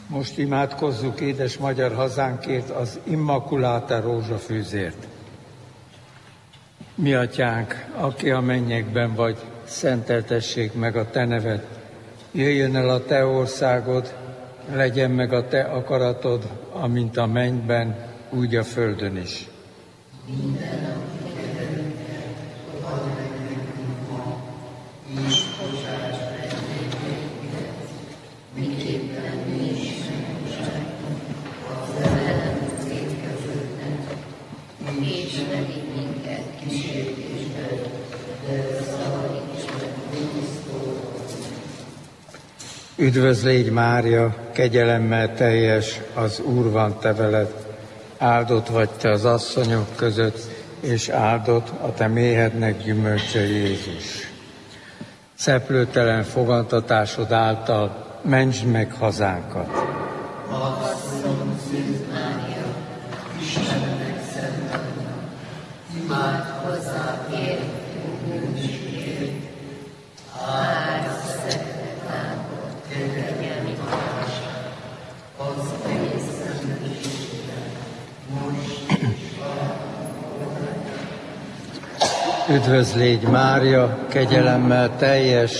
Most imádkozzuk édes magyar hazánkért, az Immaculata rózsafűzért. Mi atyánk, aki a mennyekben vagy, szenteltessék meg a te neved. Jöjjön el a te országod, legyen meg a te akaratod, amint a mennyben, úgy a földön is. Minden nap kenyerünket add meg nekünk ma, és bocsáss meg vétkeinket, miképpen mi is megbocsátunk az ellenünk vétkezőknek, és ne vigy minket kísértésbe, de szabadíts meg gonosztól. Üdvözlégy Mária, kegyelemmel teljes, az Úr van te veled. Áldott vagy te az asszonyok között, és áldott a te méhednek gyümölcse Jézus. Szeplőtelen fogantatásod által mentsd meg hazánkat. Asszonyom, Szűz Mária, Istennek szent Anna, imád hozzá értünk bűnösségért, áld a szeretetából, kegyelmi hatását, az egész személyiségben, most és Üdvözlégy Mária, kegyelemmel teljes,